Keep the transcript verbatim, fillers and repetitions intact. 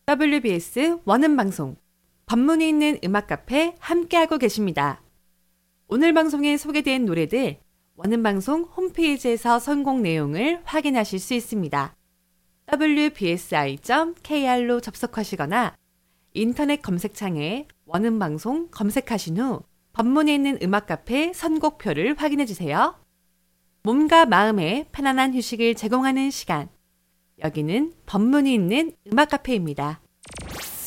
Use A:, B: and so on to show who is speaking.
A: 더블유비에스 원음방송, 법문이 있는 음악 카페 함께하고 계십니다. 오늘 방송에 소개된 노래들 원음방송 홈페이지에서 선곡 내용을 확인하실 수 있습니다. 더블유비에스아이 점 케이알로 접속하시거나 인터넷 검색창에 원음방송 검색하신 후 법문이 있는 음악 카페 선곡표를 확인해주세요. 몸과 마음에 편안한 휴식을 제공하는 시간, 여기는 법문이 있는 음악 카페입니다.